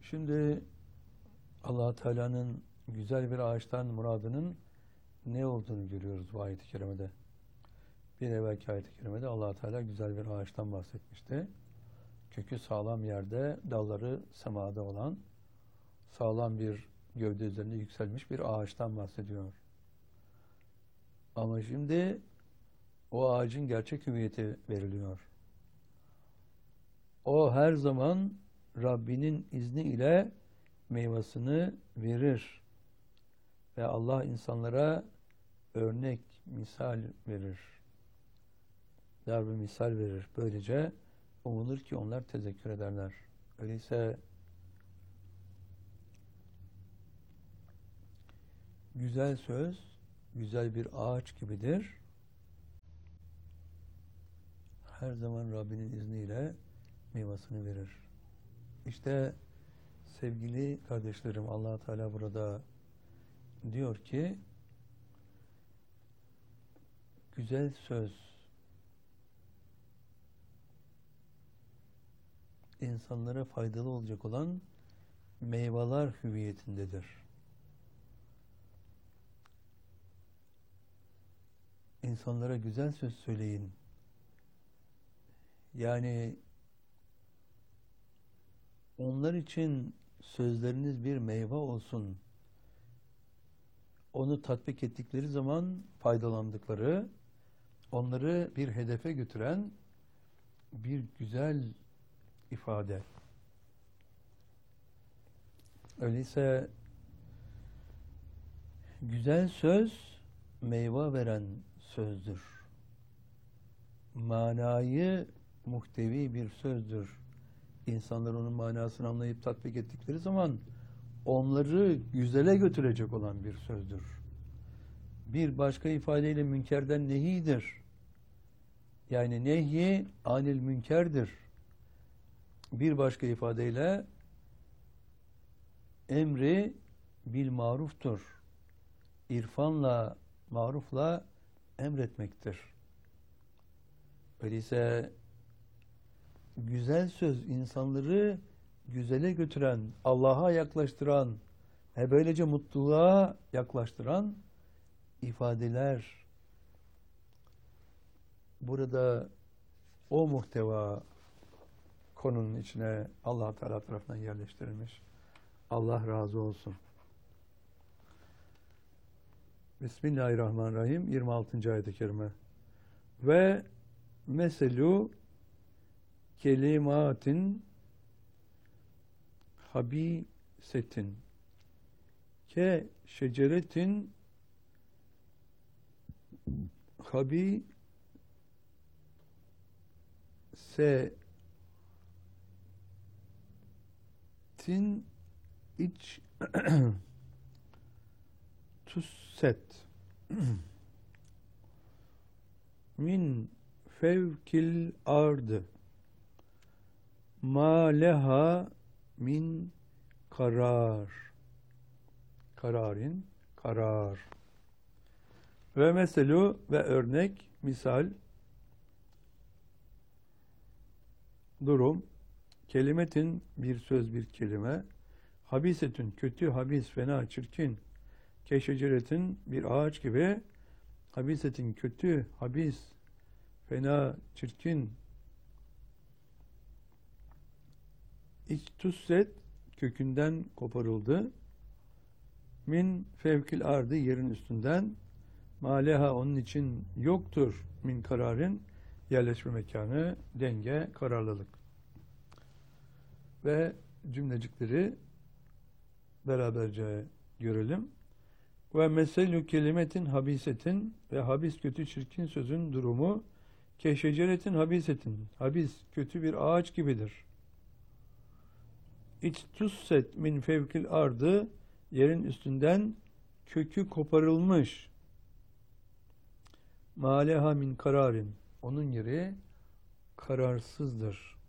Şimdi Allah Teala'nın güzel bir ağaçtan muradının ne olduğunu görüyoruz bu ayet-i kerimede. Bir evvelki ayet-i kerimede Allah Teala güzel bir ağaçtan bahsetmişti. Kökü sağlam yerde, dalları semada olan, sağlam bir gövde üzerinde yükselmiş bir ağaçtan bahsediyor. Ama şimdi o ağacın gerçek hüviyeti veriliyor. O her zaman Rabbinin izni ile meyvasını verir. Ve Allah insanlara örnek, misal verir. Darb-ı misal verir. Böylece umulur ki onlar tezekkür ederler. Öyleyse güzel söz, güzel bir ağaç gibidir. Her zaman Rabbinin izniyle meyvasını verir. İşte sevgili kardeşlerim, Allah Teala burada diyor ki güzel söz insanlara faydalı olacak olan meyveler hüviyetindedir. İnsanlara güzel söz söyleyin. Yani onlar için sözleriniz bir meyve olsun. Onu tatbik ettikleri zaman faydalandıkları, onları bir hedefe götüren bir güzel ifade. Öyleyse güzel söz meyve veren sözdür. Manayı muhtevi bir sözdür. İnsanlar onun manasını anlayıp tatbik ettikleri zaman onları güzele götürecek olan bir sözdür. Bir başka ifadeyle münkerden nehidir. Yani nehyi anil münkerdir. Bir başka ifadeyle emri bil maruftur. İrfanla, marufla emretmektir. Öyleyse güzel söz insanları güzele götüren, Allah'a yaklaştıran ve böylece mutluluğa yaklaştıran ifadeler. Burada o muhteva konunun içine Allah Teala tarafından yerleştirilmiş. Allah razı olsun. Bismillahirrahmanirrahim. 26. ayet-i kerime. Ve meselu kelimatin habisetin ke şeceretin habisetin iç tusset min fevkil ardı ma leha min karar. Kararin, karar. Ve meselu ve örnek, misal, durum, kelimetin bir söz bir kelime, habisetün kötü, habis, fena, çirkin, keşeceretin bir ağaç gibi, habisetin kötü, habis, fena, çirkin, İçtusset kökünden koparıldı. Min fevkil ardı yerin üstünden. Maleha onun için yoktur min kararın yerleşme mekanı, denge, kararlılık. Ve cümlecikleri beraberce görelim. Ve meselü kelimetin habisetin ve habis kötü çirkin sözün durumu keşeceretin habisetin. Habis kötü bir ağaç gibidir. İçtusset min fevkil ardı yerin üstünden kökü koparılmış. Maleha min kararin onun yeri kararsızdır.